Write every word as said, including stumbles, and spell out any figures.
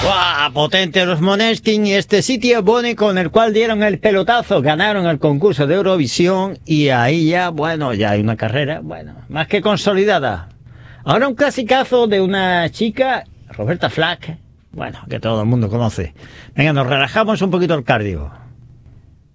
¡Guau! Potente los Måneskin y este sitio Bonnie con el cual dieron el pelotazo, ganaron el concurso de Eurovisión y ahí ya, bueno, ya hay una carrera, bueno, más que consolidada. Ahora un clasicazo de una chica, Roberta Flack, bueno, que todo el mundo conoce. Venga, nos relajamos un poquito el cardio.